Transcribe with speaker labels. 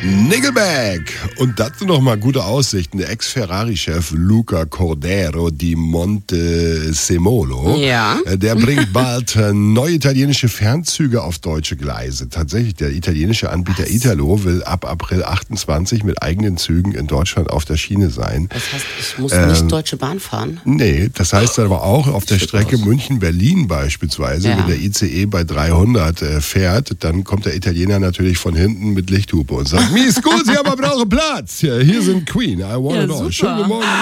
Speaker 1: Nickelback. Und dazu noch mal gute Aussichten. Der Ex-Ferrari-Chef Luca Cordero di Montesemolo, der bringt bald neue italienische Fernzüge auf deutsche Gleise. Tatsächlich, der italienische Anbieter Italo will ab April 28 mit eigenen Zügen in Deutschland auf der Schiene sein.
Speaker 2: Das heißt, ich muss nicht Deutsche Bahn fahren?
Speaker 1: Nee, das heißt aber auch auf der Strecke München-Berlin beispielsweise, wenn der ICE bei 300 fährt, dann kommt der Italiener natürlich von hinten mit Lichthupe und sagt, Mi scusi, aber brauche Platz. Ja, hier sind Queen, I want it all. Schönen Morgen.